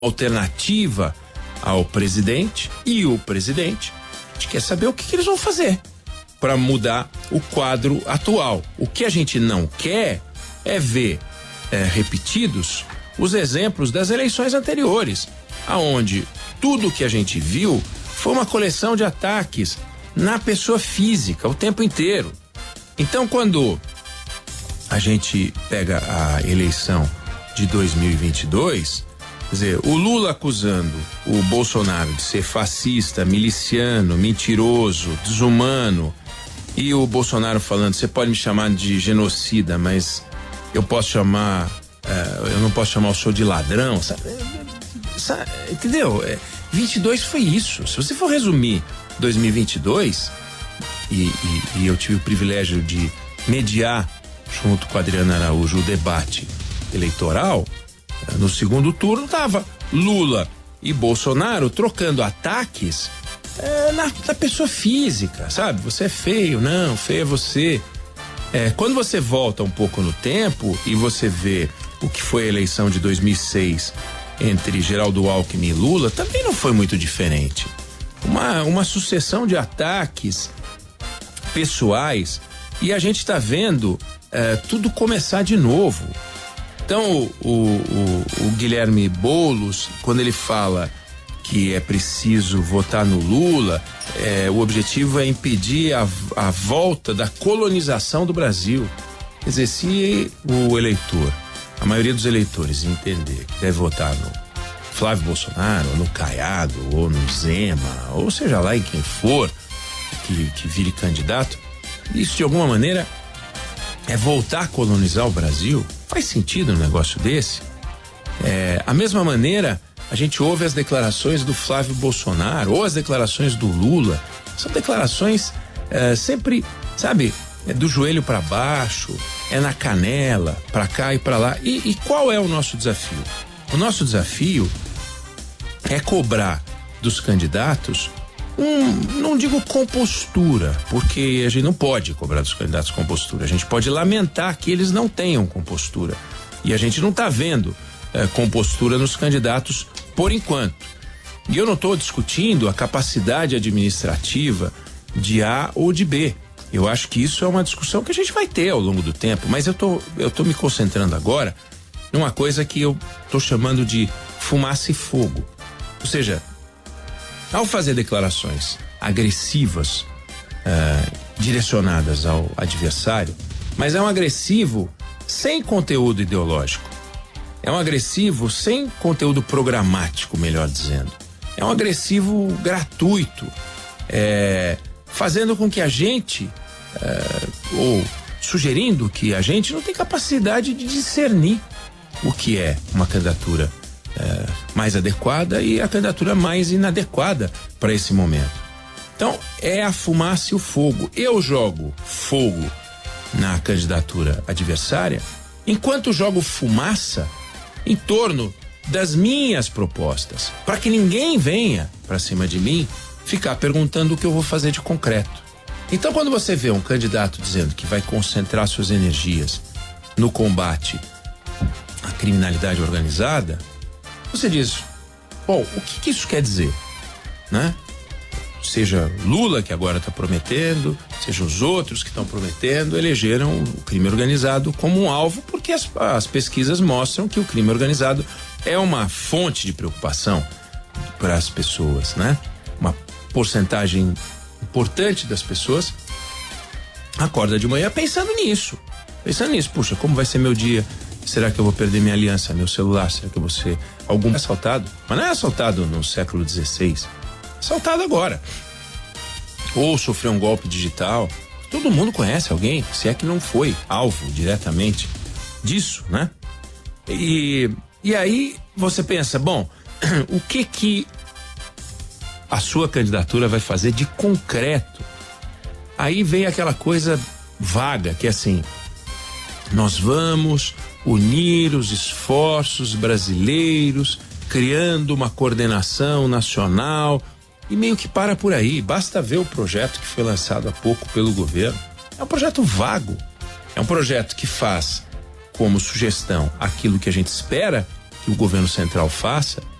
alternativa ao presidente, e o presidente, a gente quer saber o que eles vão fazer para mudar o quadro atual. O que a gente não quer é ver repetidos os exemplos das eleições anteriores, aonde tudo que a gente viu foi uma coleção de ataques na pessoa física o tempo inteiro. Então, quando a gente pega a eleição de 2022, quer dizer, o Lula acusando o Bolsonaro de ser fascista, miliciano, mentiroso, desumano, e o Bolsonaro falando, você pode me chamar de genocida, mas eu posso chamar, eu não posso chamar o senhor de ladrão, sabe? Entendeu? 22 foi isso. Se você for resumir 2022, e eu tive o privilégio de mediar junto com a Adriana Araújo o debate eleitoral, no segundo turno tava Lula e Bolsonaro trocando ataques na pessoa física, sabe? Você é feio, não, feio é você. Quando você volta um pouco no tempo e você vê o que foi a eleição de 2006 entre Geraldo Alckmin e Lula, também não foi muito diferente. Uma sucessão de ataques pessoais, e a gente está vendo tudo começar de novo. Então o Guilherme Boulos, quando ele fala que é preciso votar no Lula, o objetivo é impedir a volta da colonização do Brasil. Quer dizer, se o eleitor, a maioria dos eleitores entender que deve votar no Flávio Bolsonaro, ou no Caiado, ou no Zema, ou seja lá em quem for que vire candidato, isso de alguma maneira é voltar a colonizar o Brasil. Faz sentido um negócio desse? A mesma maneira, a gente ouve as declarações do Flávio Bolsonaro ou as declarações do Lula. São declarações sempre, sabe, do joelho para baixo, na canela, para cá e para lá. E qual é o nosso desafio? O nosso desafio é cobrar dos candidatos não digo compostura, porque a gente não pode cobrar dos candidatos compostura. A gente pode lamentar que eles não tenham compostura. E a gente não está vendo compostura nos candidatos por enquanto. E eu não estou discutindo a capacidade administrativa de A ou de B. Eu acho que isso é uma discussão que a gente vai ter ao longo do tempo, mas eu tô me concentrando agora numa coisa que eu tô chamando de fumaça e fogo. Ou seja, ao fazer declarações agressivas, direcionadas ao adversário, mas é um agressivo sem conteúdo ideológico. É um agressivo sem conteúdo programático, melhor dizendo. É um agressivo gratuito, fazendo com que a gente, ou sugerindo que a gente não tem capacidade de discernir o que é uma candidatura mais adequada e a candidatura mais inadequada para esse momento. Então, é a fumaça e o fogo. Eu jogo fogo na candidatura adversária, enquanto jogo fumaça em torno das minhas propostas, para que ninguém venha para cima de mim ficar perguntando o que eu vou fazer de concreto. Então, quando você vê um candidato dizendo que vai concentrar suas energias no combate à criminalidade organizada, você diz, bom, o que isso quer dizer, né? Seja Lula, que agora está prometendo, seja os outros que estão prometendo, elegeram o crime organizado como um alvo, porque as pesquisas mostram que o crime organizado é uma fonte de preocupação para as pessoas, né? Uma porcentagem importante das pessoas acorda de manhã pensando nisso, puxa, como vai ser meu dia? Será que eu vou perder minha aliança, meu celular? Será que eu vou ser algum assaltado? Mas não é assaltado no século XVI, assaltado agora. Ou sofreu um golpe digital. Todo mundo conhece alguém, se é que não foi alvo diretamente disso, né? E aí você pensa, bom, o que a sua candidatura vai fazer de concreto? Aí vem aquela coisa vaga, que é assim, nós vamos unir os esforços brasileiros, criando uma coordenação nacional, e meio que para por aí. Basta ver o projeto que foi lançado há pouco pelo governo. É um projeto vago, é um projeto que faz como sugestão aquilo que a gente espera que o governo central faça,